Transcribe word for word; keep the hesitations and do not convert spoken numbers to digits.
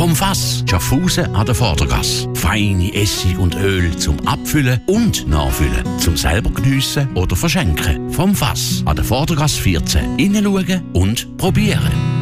vom Fass. Schaffhausen an der Vordergasse. Feine Essig und Öl zum Abfüllen und Nachfüllen. Zum selber geniessen oder verschenken. Vom Fass an der Vordergasse vierzehn. Hineinschauen und probieren.